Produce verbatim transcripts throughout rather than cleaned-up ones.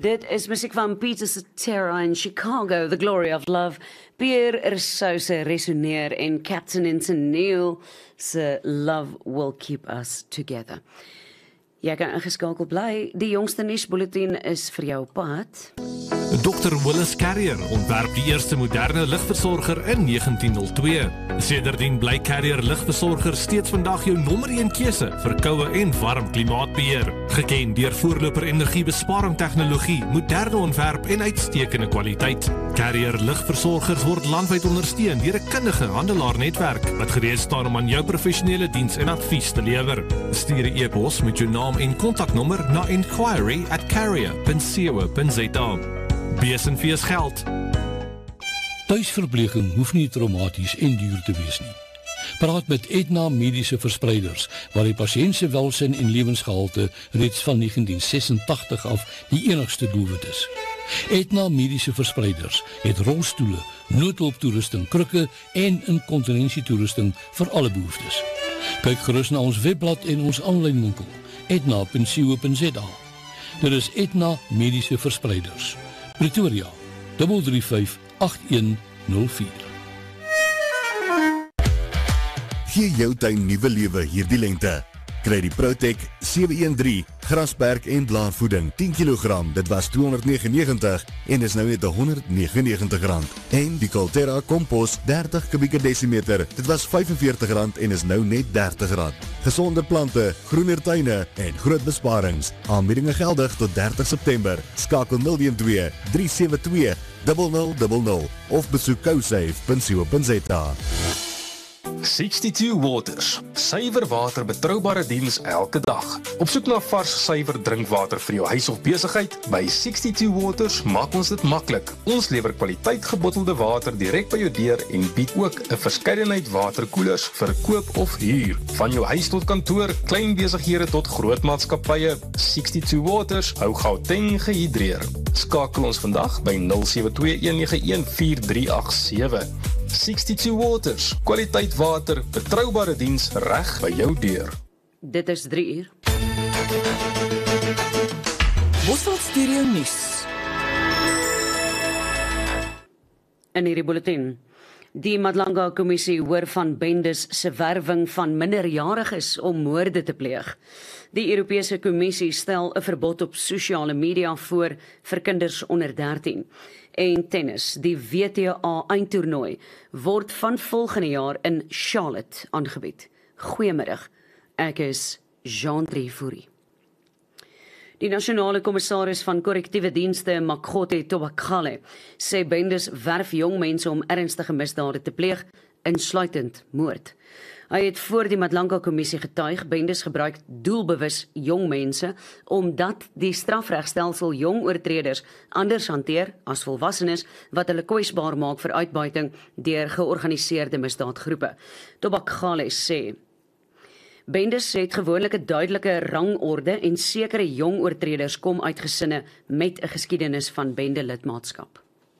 Dit is musiek van Peter Cetera in Chicago, The Glory of Love. Pierre Rousseau resoneer en Captain Neil se Love Will Keep Us Together. Jy kan ingeskakel bly. Die jongste nuusbulletin is vir jou op pad. dokter Willis Carrier ontwerp die eerste moderne ligversorger in negentien nul twee. Sedertdien bly Carrier ligversorger steeds vandag jou nommer een keuse vir koue en warm klimaatbeheer. Geken deur voorloper energiebesparing tegnologie, moderne ontwerp en uitstekende kwaliteit. Carrier ligversorgers word landwyd ondersteun deur 'n kundige handelaarnetwerk wat gereed staan om aan jou professionele diens en advies te lewer. Stuur 'n e-pos met jou naam en kontaknommer na inquiry at carrier dot co dot za. Bees en vees geld. Tuisverpleging hoef nie traumaties en duur te wees nie. Praat met Aetna Mediese Verspreiders, waar die pasiënt se welsyn en lewensgehalte reeds van negentien sesentagtig af die enigste doelwit is. Aetna Mediese Verspreiders het rolstoele, noodhulptoerusting, krikke en inkontinensietoerusting vir alle behoeftes. Kyk gerus na ons webblad en ons aanlyn winkel, aetna dot co dot za. Dit is Aetna Mediese Verspreiders. Pretoria, drie drie vyf agt een nul vier. Gee jou tuin nuwe lewe hierdie lente. Kry die Protec sewe een drie grasperk en blaarvoeding tien kilogram, dit was tweehonderdnegenennegentig en is nou net honderdnegenennegentig rand. En die Colterra kompos dertig kubieke desimeter, dit was vyfenveertig rand en is nou net dertig rand. Gesonde plante, groener tuine en groot besparings. Aanbiedinge geldig tot dertig September. Skakel nul een twee drie sewe twee nul nul nul nul of besoek kousafe dot co dot za. sixty-two Waters, suiwer water betroubare diens elke dag. Op soek na vars suiwer drinkwater vir jou huis of besigheid? By sixty-two Waters maak ons dit maklik. Ons lewer kwaliteit gebottelde water direk by jou deur en bied ook 'n verskeidenheid waterkoelers vir koop of huur. Van jou huis tot kantoor, klein besighede tot groot maatskappye, sixty-two Waters hou Gauteng gehidreer. Skakel ons vandag by nul sewe twee een nege een vier drie agt sewe. sixty-two Waters, kwaliteit water, betroubare diens reg by jou deur. Dit is drie uur. Bosveld Studio Nuus. In hierdie bulletin. Die Madlanga Kommissie hoor van bendes se werwing van minderjariges om moorde te pleeg. Die Europese Kommissie stel 'n verbod op sosiale media voor vir kinders onder dertien. En tennis, die W T A eindtoernooi word van volgende jaar in Charlotte aangebied. Goeiemiddag, ek is Jean-Drie Fourie. Die nasionale kommissaris van korrektiewe dienste, Makgote Tobakgale, sê bendes werf jong mense om ernstige misdade te pleeg, insluitend moord. Hy het voor die Madlanga Kommissie getuig, bendes gebruik doelbewus jong mense, omdat die strafregstelsel jong oortreders anders hanteer as volwassenes, wat hulle kwesbaar maak vir uitbuiting deur georganiseerde misdaadgroepe. Tobakgale sê, bendes het gewoonlik 'n duidelike rangorde en sekere jong oortreders kom uit gesinne met 'n geskiedenis van bendelidmaatskap.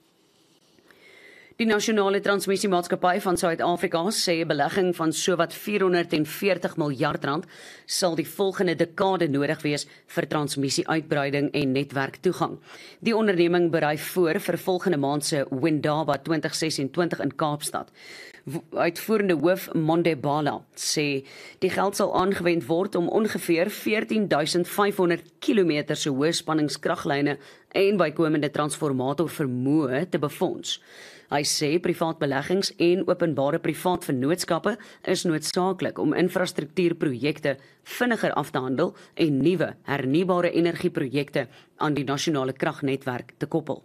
Die Nasionale Transmissiemaatskappy van Suid-Afrika sê 'n belegging van sowat vierhonderdveertig miljard rand sal die volgende dekade nodig wees vir transmissieuitbreiding en netwerktoegang. Die onderneming berei voor vir volgende maand se Windaba twintig sesentwintig in Kaapstad. Uitvoerende hoof Mondebala sê die geld sal aangewend word om ongeveer veertien duisend vyfhonderd kilometer se hoëspanningskraglyne en bykomende transformator vermoë te befonds. Hy sê privaat beleggings en openbare privaat vennootskappe is noodsaaklik om infrastruktuurprojekte vinniger af te handel en nuwe hernubare energieprojekte aan die nasionale kragnetwerk te koppel.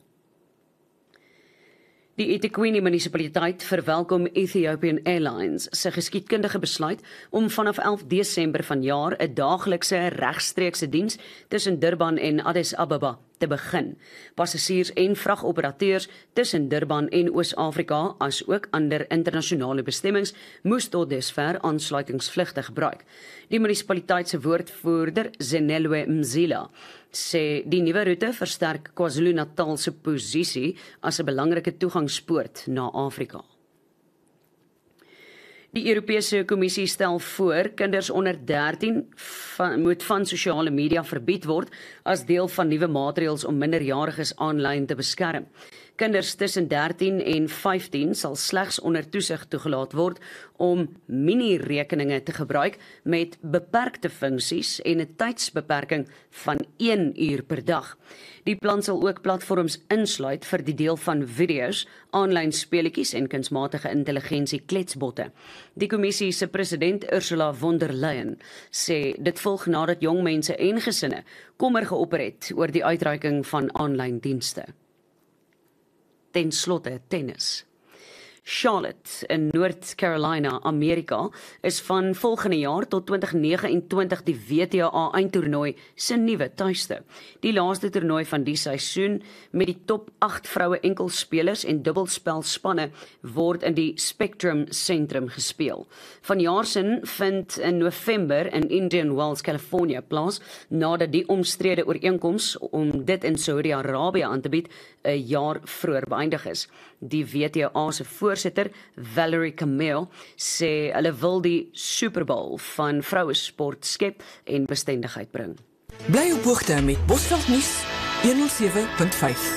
Die eThekwini munisipaliteit verwelkom Ethiopian Airlines se geskiedkundige besluit om vanaf elf Desember vanjaar 'n daaglikse regstreekse diens tussen Durban en Addis Ababa te begin. Passasiers en vragoperateurs tussen Durban en Oos-Afrika, as ook ander internasionale bestemmings, moes tot dusver aansluitingsvlugte gebruik. Die munisipaliteit se woordvoerder, Zenelwe Mzila, sê die nuwe roete versterk KwaZulu-Natal se posisie as 'n belangrike toegangspoort na Afrika. Die Europese Kommissie stel voor kinders onder dertien van, moet van sosiale media verbied word as deel van nuwe maatreëls om minderjariges aanlyn te beskerm. Kinders tussen dertien en vyftien sal slegs onder toesig toegelaat word om mini-rekeninge te gebruik met beperkte funksies en 'n tydsbeperking van een uur per dag. Die plan sal ook platforms insluit vir die deel van video's, aanlyn speletjies en kunsmatige intelligensie kletsbotte. Die kommissie se president Ursula von der Leyen sê dit volg nadat jong mense en gesinne kommer geopper het oor die uitreiking van aanlyn dienste. Ten slotte tennis. Charlotte in North Carolina, Amerika, is van volgende jaar tot twintig negenentwintig die W T A eindtoernooi se nuwe tuiste. Die laaste toernooi van die seisoen met die top agt vroue enkelspelers en dubbelspelspanne word in die Spectrum Sentrum gespeel. Vanjaar sin vind in November in Indian Wells, California plaas, nadat die omstrede ooreenkoms om dit in Saudi-Arabië aan te bied 'n jaar vroeër beëindig is. Die W T A se voorsitter, Valerie Camille, sê hulle wil die Super Bowl van vrouesport skep en bestendigheid bring. Bly op hoogte met Bosveld nuus honderd sewe punt vyf.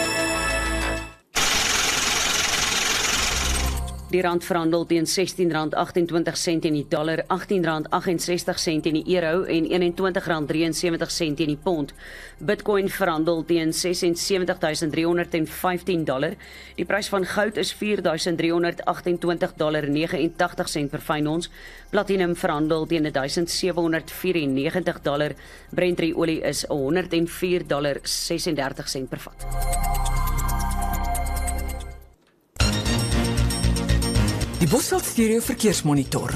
Die rand verhandel teen sestien rand agt-en-twintig sent in die dollar, agttien rand agt-en-sestig sent in die euro en eenentwintig rand drieënsewentig sent in die pond. Bitcoin verhandel teen ses en sewentig duisend drie honderd vyftien dollar. Die prys van goud is vier duisend drie honderd agt-en-twintig dollar negenentagtig sent per fyn ons. Platinum verhandel teen duisend sewe honderd vyfennegentig dollar. Brent olie is honderd en vier dollar sesendertig sent per vat. Die Bosveld Stereo Verkeersmonitor.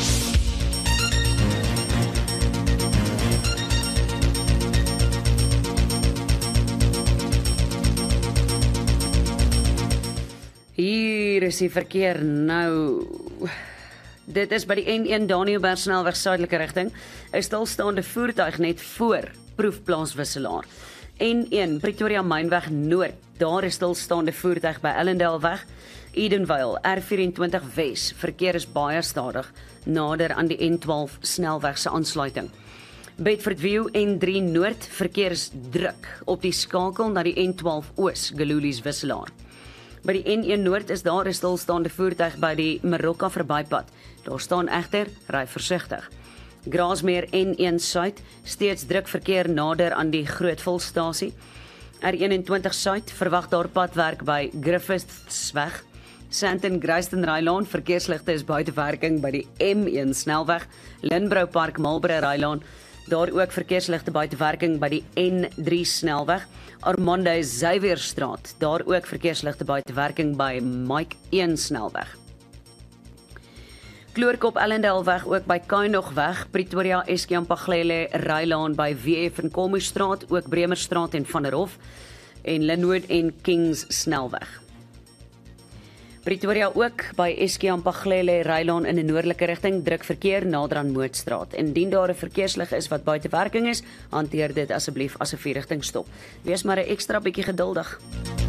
Hier is die verkeer nou. Dit is by die N een Daniëlberg snelweg suidelike rigting. 'n Stilstaande voertuig net voor proefplaas Wisselaar. N een Pretoria Mynweg Noord. Daar is stilstaande voertuig by Ellendaleweg. Edenvale R vyf-en-twintig Wes. Verkeer is baie stadig nader aan die N twaalf snelweg se aansluiting. Bedford View N drie Noord. Verkeer is druk op die skakel na die N twaalf Oos Gelulies Wisselaar. By die N een Noord is daar 'n stilstaande voertuig by die Marokka verbypad. Daar staan egter ry versigtig. Grasmere N een Suid, steeds druk verkeer nader aan die Grootvulstasie. R eenentwintig Suid, verwag daar padwerk by Griffithsweg. Sandton Grayston Rylaan, verkeersligte is buite werking by die M een snelweg. Linbro Park Marlborough Rylaan, daar ook verkeersligte buite werking by die N drie snelweg. Armando Xavierstraat, daar ook verkeersligte buite werking by Mike een snelweg. Kloorkop Ellendaleweg ook by Kainogweg, Pretoria Eskeampaglele Rylaan by W F en Kolmoestraat, ook Bremerstraat en Van der Hof en Linwood en Kings snelweg. Pretoria ook by Eskeampaglele Rylaan in 'n noordelike rigting, druk verkeer nader aan Mootstraat. Indien daar 'n verkeerslig is wat buite werking is, hanteer dit asseblief as 'n vierrigtingstop. Wees maar 'n ekstra bietjie geduldig.